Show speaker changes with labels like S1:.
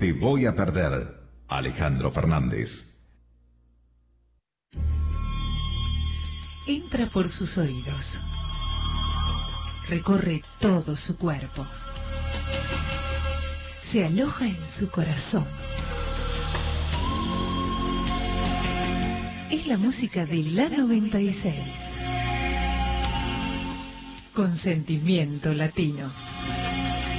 S1: Te voy a perder, Alejandro Fernández.
S2: Entra por sus oídos. Recorre todo su cuerpo. Se aloja en su corazón. Es la música de la 96. Con sentimiento latino.